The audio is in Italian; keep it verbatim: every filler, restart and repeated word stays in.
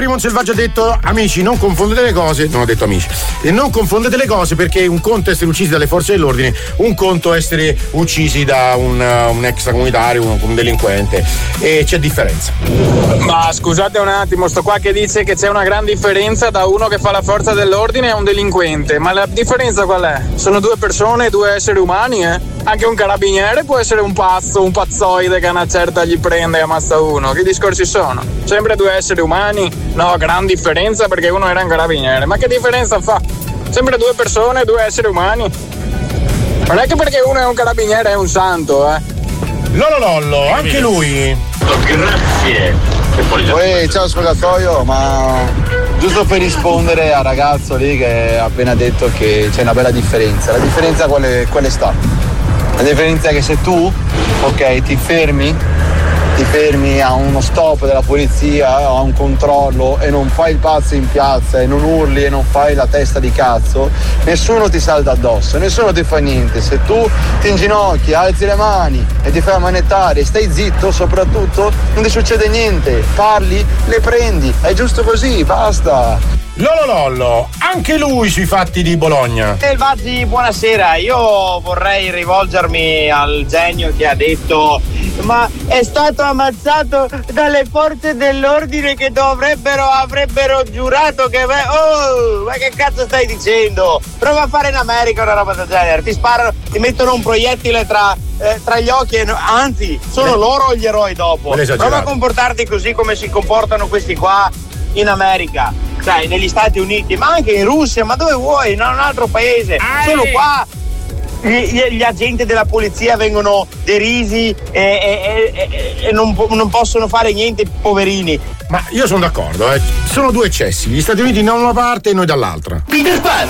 Primo un selvaggio ha detto: amici, non confondete le cose. Non ho detto amici. E non confondete le cose, perché un conto è essere uccisi dalle forze dell'ordine, un conto è essere uccisi da un, un extracomunitario, un, un delinquente. E c'è differenza. Ma scusate un attimo, sto qua che dice che c'è una gran differenza da uno che fa la forza dell'ordine e un delinquente. Ma la differenza qual è? Sono due persone, due esseri umani, eh? Anche un carabiniere può essere un pazzo, un pazzoide che a una certa gli prende e ammazza uno. Che discorsi sono? Sempre due esseri umani? No, gran differenza perché uno era un carabiniere. Ma che differenza fa? Sempre due persone, due esseri umani. Non è che perché uno è un carabiniere è un santo, eh. Lollo Lollo, anche lui. Grazie. Ehi, ciao spogliatoio, ma giusto per rispondere al ragazzo lì che ha appena detto che c'è una bella differenza. La differenza qual è, qual è sta? La differenza è che se tu, ok, ti fermi, ti fermi a uno stop della polizia, a un controllo e non fai il pazzo in piazza e non urli e non fai la testa di cazzo, nessuno ti salta addosso, nessuno ti fa niente. Se tu ti inginocchi, alzi le mani e ti fai ammanettare e stai zitto, soprattutto non ti succede niente, parli, le prendi, è giusto così, basta. Lollo Lollo, anche lui sui fatti di Bologna. Selvaggi, buonasera. Io vorrei rivolgermi al genio che ha detto: ma è stato ammazzato dalle forze dell'ordine che dovrebbero, avrebbero giurato che... Oh, ma che cazzo stai dicendo? Prova a fare in America una roba del genere. Ti sparano, ti mettono un proiettile tra... Eh, tra gli occhi e no, anzi sono loro gli eroi dopo. Prova a comportarti così come si comportano questi qua in America, cioè negli Stati Uniti, ma anche in Russia, ma dove vuoi, in un altro paese. Ai. Solo qua gli, gli agenti della polizia vengono derisi e, e, e, e non, non possono fare niente, poverini. Ma io sono d'accordo, eh. Sono due eccessi, gli Stati Uniti da una parte e noi dall'altra. Peter Pan,